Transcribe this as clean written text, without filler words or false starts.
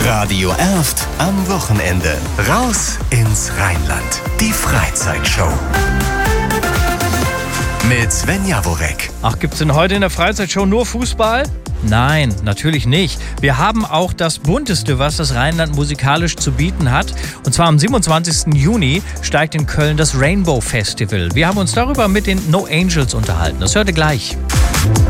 Radio Erft am Wochenende. Raus ins Rheinland. Die Freizeitshow. Mit Sven Jaworek. Ach, gibt's denn heute in der Freizeitshow nur Fußball? Nein, natürlich nicht. Wir haben auch das Bunteste, was das Rheinland musikalisch zu bieten hat. Und zwar am 27. Juni steigt in Köln das Rainbow Festival. Wir haben uns darüber mit den No Angels unterhalten. Das hört ihr gleich.